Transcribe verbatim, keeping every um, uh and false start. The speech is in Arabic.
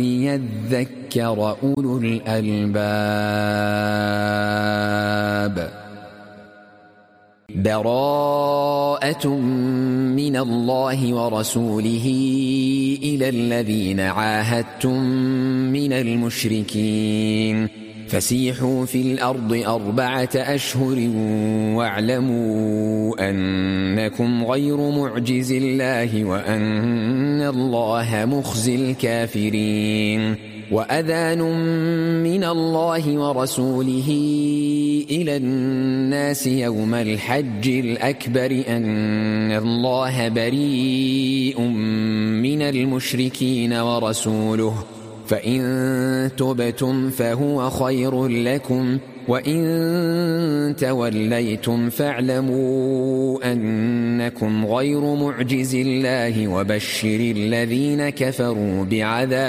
ليذكر أولو الألباب. براءة من الله ورسوله إلى الذين عاهدتم من المشركين فسيحوا في الأرض أربعة أشهر واعلموا أنكم غير معجز الله وأن الله مخزي الكافرين. وأذان من الله ورسوله إلى الناس يوم الحج الأكبر أن الله بريء من المشركين ورسوله فإن تبتم فهو خير لكم وإن توليتم فاعلموا أنكم غير معجز الله وبشر الذين كفروا بعذاب